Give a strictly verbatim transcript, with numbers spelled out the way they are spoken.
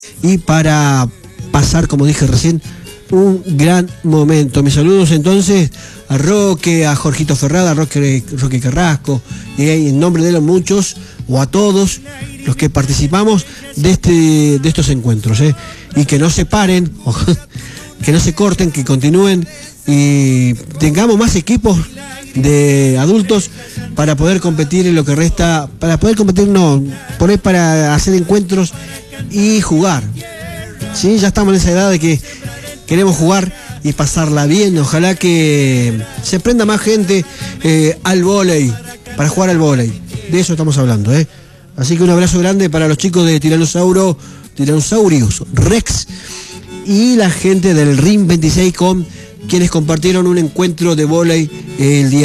y para pasar, como dije recién, un gran momento. Mis saludos entonces a Roque, a Jorgito Ferrada, a Roque, Roque Carrasco, y en nombre de los muchos, o a todos los que participamos de este de estos encuentros, ¿eh? Y que no se paren, que no se corten, que continúen y tengamos más equipos de adultos para poder competir en lo que resta, para poder competir, no, poner para hacer encuentros y jugar. Sí, ya estamos en esa edad de que queremos jugar y pasarla bien. Ojalá que se prenda más gente eh, al vóley, para jugar al vóley. De eso estamos hablando, ¿eh? Así que un abrazo grande para los chicos de Tiranossauro, Tyrannosaurus Rex y la gente del R I M veintiséis con quienes compartieron un encuentro de vóley el día